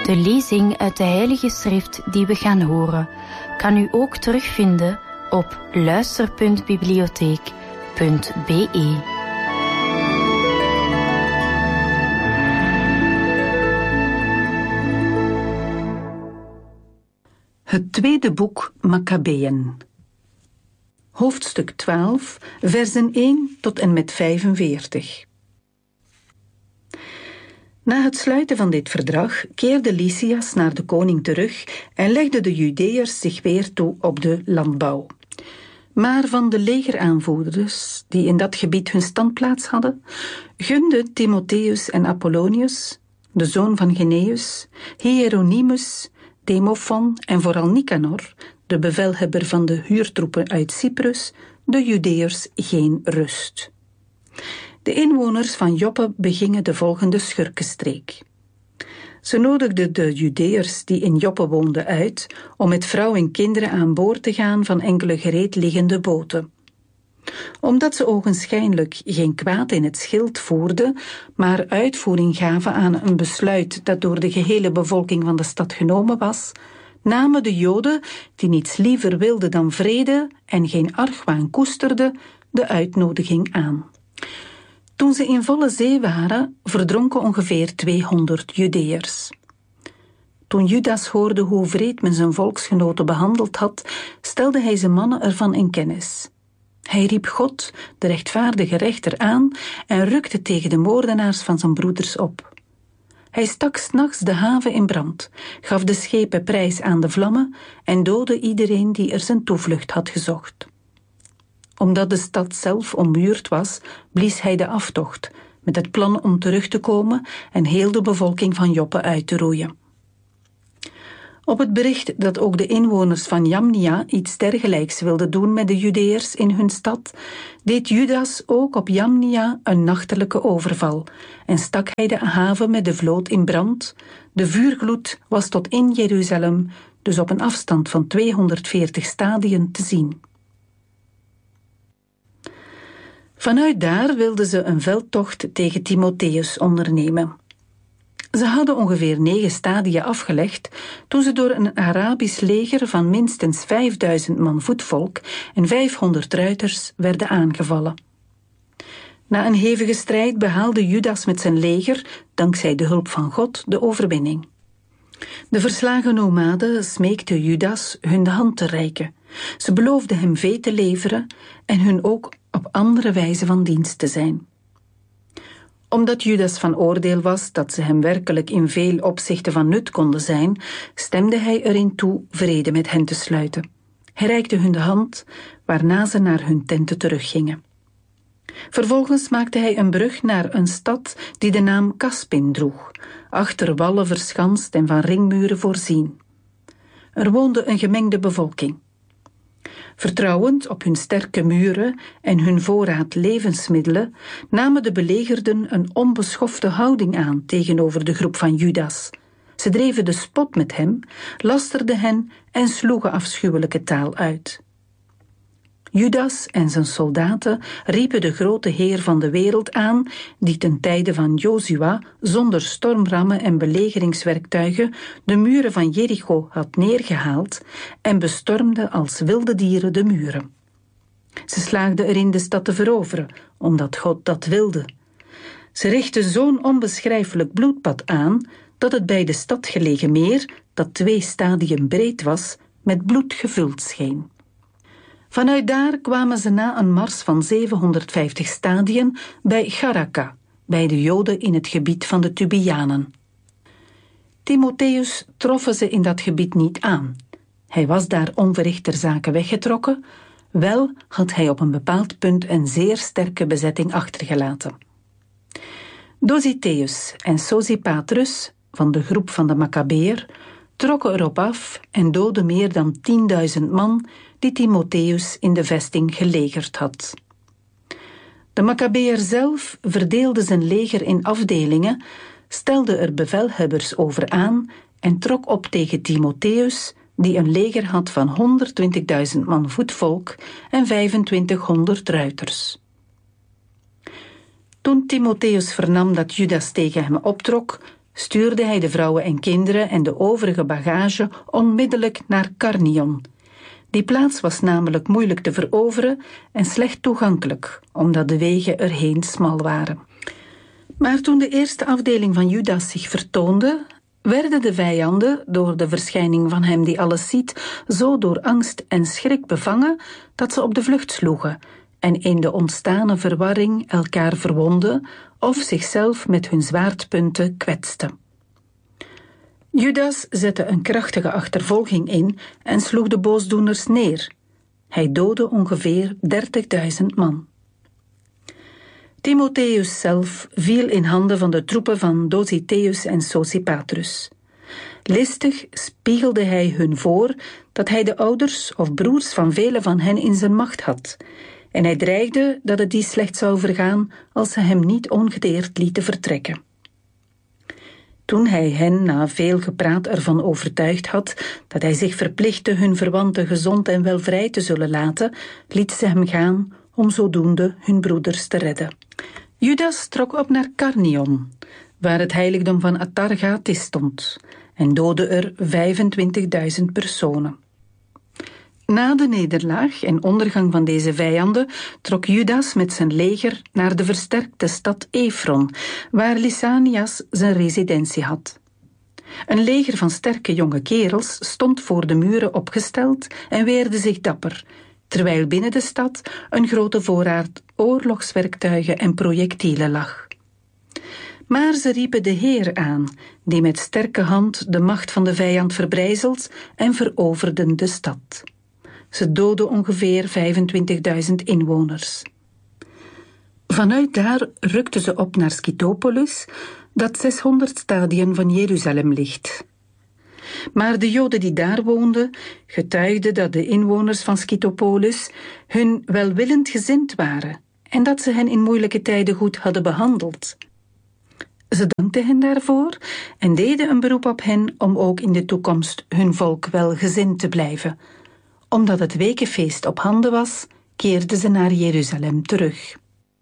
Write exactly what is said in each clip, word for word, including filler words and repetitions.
De lezing uit de Heilige Schrift die we gaan horen, kan u ook terugvinden op luister punt bibliotheek punt b e. Het tweede boek Makkabeeën. Hoofdstuk twaalf, versen één tot en met vijfenveertig. Na het sluiten van dit verdrag keerde Lysias naar de koning terug en legden de Judeërs zich weer toe op de landbouw. Maar van de legeraanvoerders die in dat gebied hun standplaats hadden, gunden Timotheus en Apollonius, de zoon van Geneus, Hieronymus, Demophon en vooral Nicanor, de bevelhebber van de huurtroepen uit Cyprus, de Judeërs geen rust. De inwoners van Joppe begingen de volgende schurkenstreek. Ze nodigden de Judeërs die in Joppe woonden uit om met vrouw en kinderen aan boord te gaan van enkele gereed liggende boten. Omdat ze ogenschijnlijk geen kwaad in het schild voerden, maar uitvoering gaven aan een besluit dat door de gehele bevolking van de stad genomen was, namen de Joden, die niets liever wilden dan vrede en geen argwaan koesterden, de uitnodiging aan. Toen ze in volle zee waren, verdronken ongeveer tweehonderd Judeërs. Toen Judas hoorde hoe wreed men zijn volksgenoten behandeld had, stelde hij zijn mannen ervan in kennis. Hij riep God, de rechtvaardige rechter, aan en rukte tegen de moordenaars van zijn broeders op. Hij stak 's nachts de haven in brand, gaf de schepen prijs aan de vlammen en doodde iedereen die er zijn toevlucht had gezocht. Omdat de stad zelf ommuurd was, blies hij de aftocht, met het plan om terug te komen en heel de bevolking van Joppe uit te roeien. Op het bericht dat ook de inwoners van Jamnia iets dergelijks wilden doen met de Judeërs in hun stad, deed Judas ook op Jamnia een nachtelijke overval en stak hij de haven met de vloot in brand. De vuurgloed was tot in Jeruzalem, dus op een afstand van tweehonderdveertig stadien te zien. Vanuit daar wilden ze een veldtocht tegen Timotheus ondernemen. Ze hadden ongeveer negen stadia afgelegd toen ze door een Arabisch leger van minstens vijfduizend man voetvolk en vijfhonderd ruiters werden aangevallen. Na een hevige strijd behaalde Judas met zijn leger, dankzij de hulp van God, de overwinning. De verslagen nomaden smeekten Judas hun de hand te reiken. Ze beloofden hem vee te leveren en hun ook op andere wijze van dienst te zijn. Omdat Judas van oordeel was dat ze hem werkelijk in veel opzichten van nut konden zijn, stemde hij erin toe vrede met hen te sluiten. Hij reikte hun de hand, waarna ze naar hun tenten teruggingen. Vervolgens maakte hij een brug naar een stad die de naam Caspin droeg, achter wallen verschanst en van ringmuren voorzien. Er woonde een gemengde bevolking. Vertrouwend op hun sterke muren en hun voorraad levensmiddelen, namen de belegerden een onbeschofte houding aan tegenover de groep van Judas. Ze dreven de spot met hem, lasterden hen en sloegen afschuwelijke taal uit. Judas en zijn soldaten riepen de grote Heer van de wereld aan, die ten tijde van Jozua zonder stormrammen en belegeringswerktuigen de muren van Jericho had neergehaald en bestormde als wilde dieren de muren. Ze slaagden erin de stad te veroveren, omdat God dat wilde. Ze richtten zo'n onbeschrijfelijk bloedbad aan, dat het bij de stad gelegen meer, dat twee stadien breed was, met bloed gevuld scheen. Vanuit daar kwamen ze na een mars van zevenhonderdvijftig stadien bij Charaka, bij de Joden in het gebied van de Tubianen. Timotheus troffen ze in dat gebied niet aan. Hij was daar onverricht ter zake weggetrokken, wel had hij op een bepaald punt een zeer sterke bezetting achtergelaten. Dositeus en Sosipatrus, van de groep van de Makkabeër, trokken erop af en doodden meer dan tienduizend man die Timotheus in de vesting gelegerd had. De Makkabeër zelf verdeelde zijn leger in afdelingen, stelde er bevelhebbers over aan en trok op tegen Timotheus, die een leger had van honderdtwintigduizend man voetvolk en vijfentwintighonderd ruiters. Toen Timotheus vernam dat Judas tegen hem optrok, stuurde hij de vrouwen en kinderen en de overige bagage onmiddellijk naar Karnion. Die plaats was namelijk moeilijk te veroveren en slecht toegankelijk, omdat de wegen erheen smal waren. Maar toen de eerste afdeling van Judas zich vertoonde, werden de vijanden, door de verschijning van hem die alles ziet, zo door angst en schrik bevangen, dat ze op de vlucht sloegen en in de ontstane verwarring elkaar verwonden of zichzelf met hun zwaardpunten kwetsten. Judas zette een krachtige achtervolging in en sloeg de boosdoeners neer. Hij doodde ongeveer dertigduizend man. Timotheus zelf viel in handen van de troepen van Dositeus en Sosipatrus. Listig spiegelde hij hun voor dat hij de ouders of broers van velen van hen in zijn macht had, en hij dreigde dat het die slecht zou vergaan als ze hem niet ongedeerd lieten vertrekken. Toen hij hen na veel gepraat ervan overtuigd had dat hij zich verplichtte hun verwanten gezond en welvrij te zullen laten, liet ze hem gaan om zodoende hun broeders te redden. Judas trok op naar Karnion, waar het heiligdom van Atargatis stond, en doodde er vijfentwintigduizend personen. Na de nederlaag en ondergang van deze vijanden trok Judas met zijn leger naar de versterkte stad Efron, waar Lysanias zijn residentie had. Een leger van sterke jonge kerels stond voor de muren opgesteld en weerde zich dapper, terwijl binnen de stad een grote voorraad oorlogswerktuigen en projectielen lag. Maar ze riepen de Heer aan, die met sterke hand de macht van de vijand verbrijzelt, en veroverden de stad. Ze doodden ongeveer vijfentwintigduizend inwoners. Vanuit daar rukten ze op naar Scythopolis, dat zeshonderd stadien van Jeruzalem ligt. Maar de Joden die daar woonden, getuigden dat de inwoners van Scythopolis hun welwillend gezind waren en dat ze hen in moeilijke tijden goed hadden behandeld. Ze dankten hen daarvoor en deden een beroep op hen om ook in de toekomst hun volk welgezind te blijven. Omdat het wekenfeest op handen was, keerden ze naar Jeruzalem terug.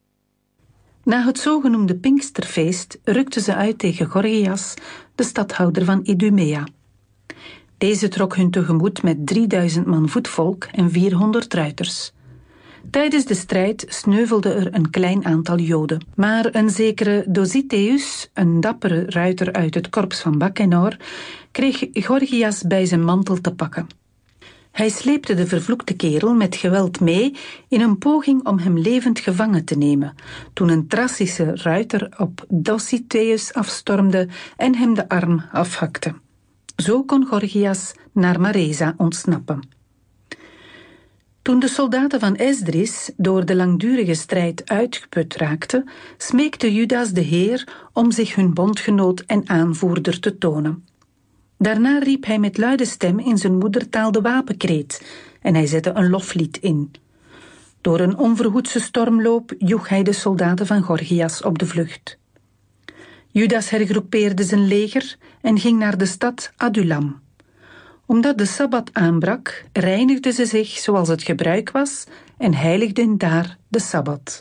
Na het zogenoemde Pinksterfeest rukten ze uit tegen Gorgias, de stadhouder van Idumea. Deze trok hun tegemoet met drieduizend man voetvolk en vierhonderd ruiters. Tijdens de strijd sneuvelde er een klein aantal Joden, maar een zekere Dositeus, een dappere ruiter uit het korps van Bakenor, kreeg Gorgias bij zijn mantel te pakken. Hij sleepte de vervloekte kerel met geweld mee in een poging om hem levend gevangen te nemen, toen een Thracische ruiter op Dositeus afstormde en hem de arm afhakte. Zo kon Gorgias naar Maresa ontsnappen. Toen de soldaten van Esdris door de langdurige strijd uitgeput raakten, smeekte Judas de Heer om zich hun bondgenoot en aanvoerder te tonen. Daarna riep hij met luide stem in zijn moedertaal de wapenkreet en hij zette een loflied in. Door een onverhoedse stormloop joeg hij de soldaten van Gorgias op de vlucht. Judas hergroepeerde zijn leger en ging naar de stad Adulam. Omdat de Sabbat aanbrak, reinigden ze zich zoals het gebruik was en heiligden daar de Sabbat.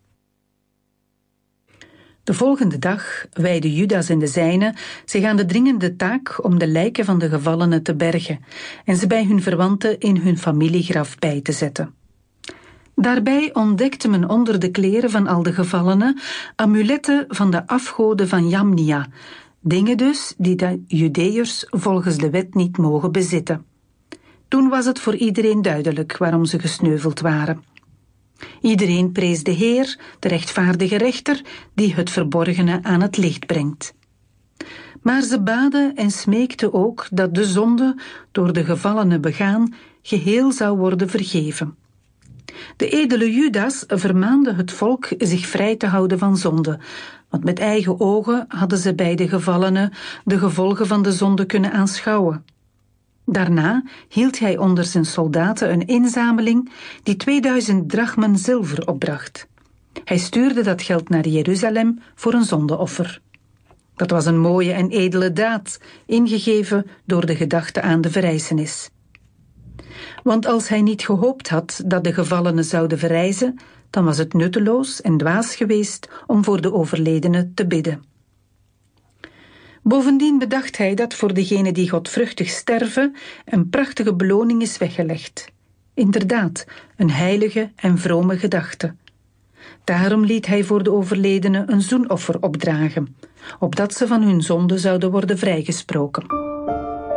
De volgende dag wijden Judas en de zijnen zich aan de dringende taak om de lijken van de gevallenen te bergen en ze bij hun verwanten in hun familiegraf bij te zetten. Daarbij ontdekte men onder de kleren van al de gevallenen amuletten van de afgoden van Jamnia, dingen dus die de Judeërs volgens de wet niet mogen bezitten. Toen was het voor iedereen duidelijk waarom ze gesneuveld waren. Iedereen prees de Heer, de rechtvaardige rechter, die het verborgene aan het licht brengt. Maar ze baden en smeekten ook dat de zonde, door de gevallenen begaan, geheel zou worden vergeven. De edele Judas vermaande het volk zich vrij te houden van zonde, want met eigen ogen hadden ze bij de gevallenen de gevolgen van de zonde kunnen aanschouwen. Daarna hield hij onder zijn soldaten een inzameling die tweeduizend drachmen zilver opbracht. Hij stuurde dat geld naar Jeruzalem voor een zondeoffer. Dat was een mooie en edele daad, ingegeven door de gedachte aan de verrijzenis. Want als hij niet gehoopt had dat de gevallenen zouden verrijzen, dan was het nutteloos en dwaas geweest om voor de overledene te bidden. Bovendien bedacht hij dat voor degenen die godvruchtig sterven een prachtige beloning is weggelegd. Inderdaad, een heilige en vrome gedachte. Daarom liet hij voor de overledenen een zoenoffer opdragen, opdat ze van hun zonde zouden worden vrijgesproken.